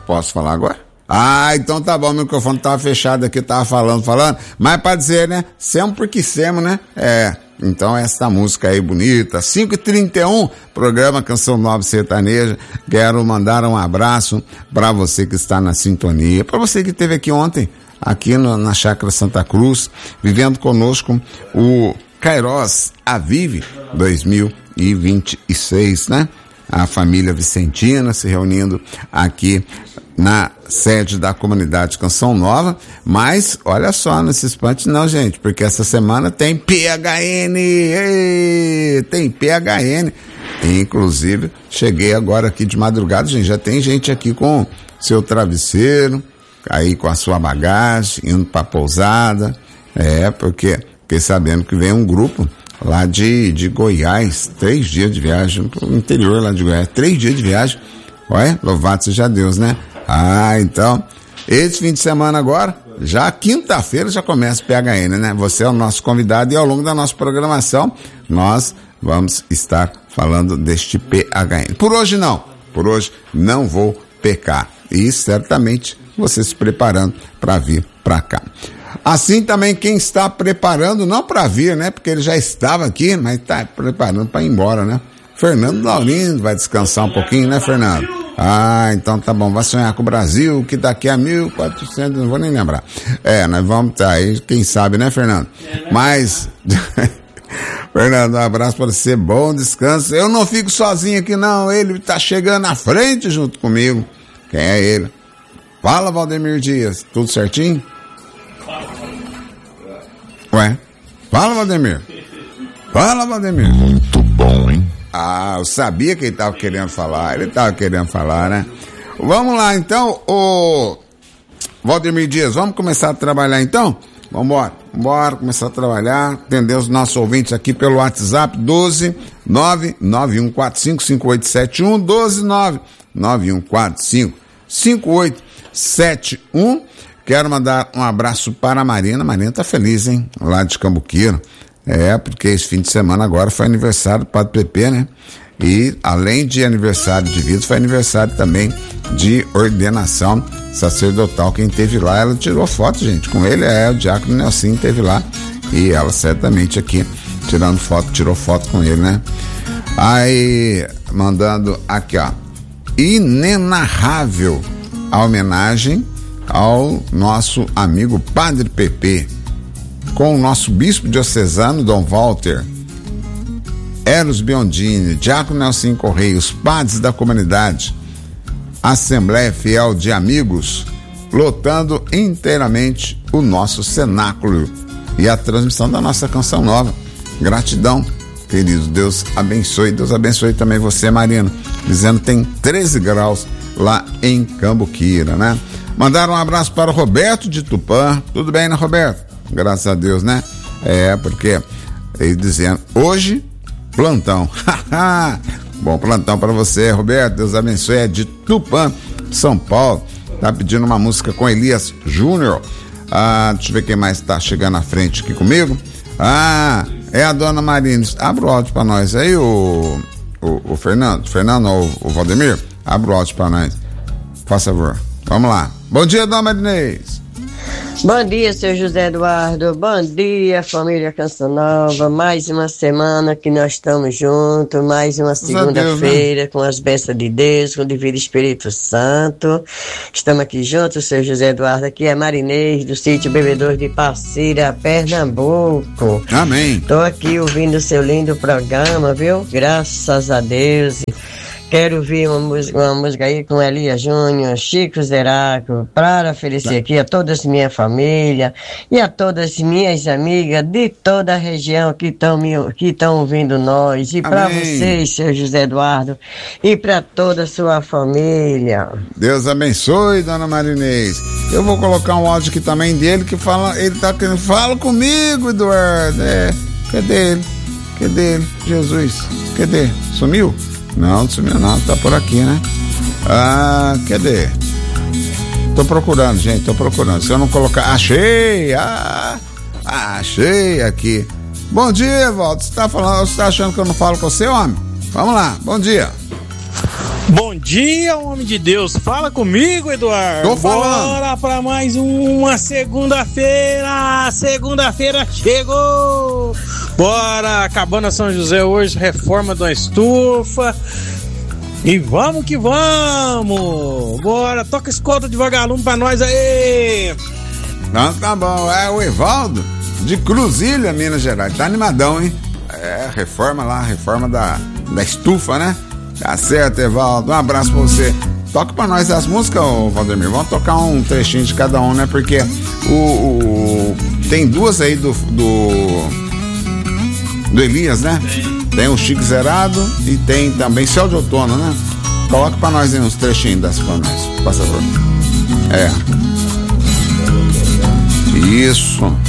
Posso falar agora? Então tá bom, o microfone tava fechado aqui, tava falando, mas pra dizer, né, sempre porque semos, né, então essa música aí bonita, 5h31, programa Canção Nova Sertaneja, quero mandar um abraço pra você que está na sintonia, pra você que esteve aqui ontem, aqui na Chácara Santa Cruz, vivendo conosco o Kairos Avive 2026, né, a família Vicentina se reunindo aqui na sede da comunidade Canção Nova, mas olha só, não se espante não, gente, porque essa semana tem PHN, tem PHN, inclusive cheguei agora aqui de madrugada, gente, já tem gente aqui com seu travesseiro, aí com a sua bagagem, indo pra pousada, porque fiquei sabendo que vem um grupo lá de Goiás, 3 dias de viagem, pro interior lá de Goiás, 3 dias de viagem, olha, louvado seja Deus, né? Então, esse fim de semana agora, já quinta-feira já começa o PHN, né? Você é o nosso convidado e ao longo da nossa programação, nós vamos estar falando deste PHN. Por hoje não vou pecar. E certamente você se preparando para vir para cá. Assim também quem está preparando, não para vir, né? Porque ele já estava aqui, mas está preparando para ir embora, né? Fernando Laurindo vai descansar um pouquinho, né, Fernando? Então tá bom, vai sonhar com o Brasil, que daqui a 1400, não vou nem lembrar. Nós vamos estar aí, quem sabe, né, Fernando? Mas, Fernando, um abraço para você, bom descanso. Eu não fico sozinho aqui não, ele tá chegando na frente junto comigo. Quem é ele? Fala, Valdemir Dias, tudo certinho? Ué? Fala, Valdemir. Muito bom, hein? Eu sabia que ele estava querendo falar, né? Vamos lá, então, o Valdemir Dias, vamos começar a trabalhar, então? Vamos começar a trabalhar, atender os nossos ouvintes aqui pelo WhatsApp, 12991455871, 12991455871. Quero mandar um abraço para a Marina tá feliz, hein? Lá de Cambuquira. Porque esse fim de semana agora foi aniversário do Padre Pepe, né? E além de aniversário de vida, foi aniversário também de ordenação sacerdotal. Quem teve lá, ela tirou foto, gente, com ele, o diácono Nelson teve lá. E ela certamente aqui, tirou foto com ele, né? Aí, mandando aqui, ó, inenarrável a homenagem ao nosso amigo Padre Pepe, com o nosso bispo diocesano, Dom Walter, Eros Biondini, Diácono Nelson Correia, os padres da comunidade, Assembleia Fiel de Amigos, lotando inteiramente o nosso cenáculo e a transmissão da nossa Canção Nova. Gratidão, queridos, Deus abençoe também você, Marina, dizendo que tem 13 graus lá em Cambuquira, né? Mandaram um abraço para o Roberto de Tupã, tudo bem, né, Roberto? Graças a Deus, né? Porque ele dizendo, hoje, plantão. Bom plantão para você, Roberto, Deus abençoe, é de Tupã, São Paulo, tá pedindo uma música com Elias Júnior. Deixa eu ver quem mais tá chegando à frente aqui comigo. É a dona Marina. Abre o áudio para nós aí, o Fernando ou o Valdemir, abre o áudio para nós, por favor. Vamos lá. Bom dia, dona Marinês. Bom dia, seu José Eduardo. Bom dia, família Canção Nova. Mais uma semana que nós estamos juntos, mais uma segunda-feira, né? Com as bênçãos de Deus, com o Divino Espírito Santo. Estamos aqui juntos, seu José Eduardo. Aqui é Marinês, do sítio Bebedor de Passira, Pernambuco. Amém. Estou aqui ouvindo o seu lindo programa, viu? Graças a Deus. Quero ouvir uma música aí com Elias Júnior, Chico Zeraco, para oferecer aqui a toda a minha família e a todas as minhas amigas de toda a região que estão ouvindo nós. E para vocês, seu José Eduardo, e para toda a sua família. Deus abençoe, dona Marinês. Eu vou colocar um áudio aqui também dele que fala, ele tá querendo, fala comigo, Eduardo. Cadê ele? Jesus, cadê? Sumiu? Não sumiu não, tá por aqui, né? Cadê? Tô procurando, gente, Se eu não colocar... Achei! Achei aqui. Bom dia, Walter. Você tá achando que eu não falo com você, homem? Vamos lá, bom dia. Bom dia, homem de Deus. Fala comigo, Eduardo. Tô falando. Bora pra mais uma segunda-feira. Segunda-feira chegou. Bora, Cabana São José hoje, reforma da estufa. E vamos que vamos. Bora, toca escolta de vagalume pra nós aí. Não, tá bom. É o Evaldo de Cruzilha, Minas Gerais. Tá animadão, hein? É, reforma da estufa, né? Tá certo, Evaldo. Um abraço pra você. Toca pra nós as músicas, ô Valdemir. Vamos tocar um trechinho de cada um, né? Porque tem duas aí do Elias, né? Tem o Chico Zerado e tem também Céu de Outono, né? Coloca pra nós aí uns trechinhos dessas pra nós, por favor. Isso.